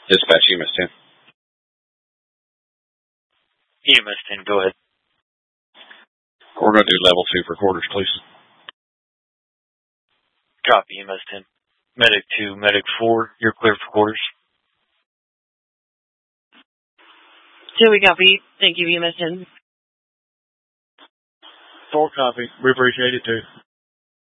Dispatch EMS 10. EMS 10, go ahead. We're going to do level 2 for quarters, please. Copy, EMS 10. Medic 2, Medic 4, you're clear for quarters. 2, we copy. Thank you, EMS 10. 4 copy. We appreciate it too.